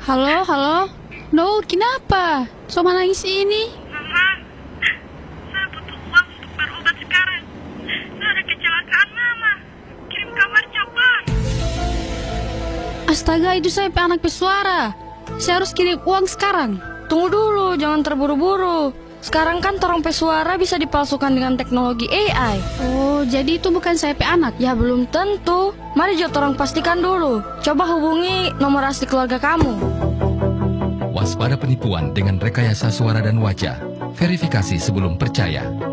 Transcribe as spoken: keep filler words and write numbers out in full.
Halo, halo. No, kenapa? Soma nangis ini? Mama, saya butuh uang untuk berobat sekarang. Saya ada kecelakaan, Mama. Kirim kabar cepat. Astaga, itu saya pe anak pesuara. Saya harus kirim uang sekarang. Tunggu dulu, jangan terburu-buru. Sekarang kan torong pesuara bisa dipalsukan dengan teknologi A I. Oh, jadi itu bukan saya pe anak? Ya belum tentu. Mari Jo torong pastikan dulu. Coba hubungi nomor asli keluarga kamu. Waspada penipuan dengan rekayasa suara dan wajah. Verifikasi sebelum percaya.